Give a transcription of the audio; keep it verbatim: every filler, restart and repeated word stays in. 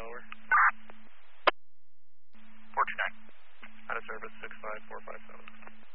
over. four two nine. Out of service, six five four five seven.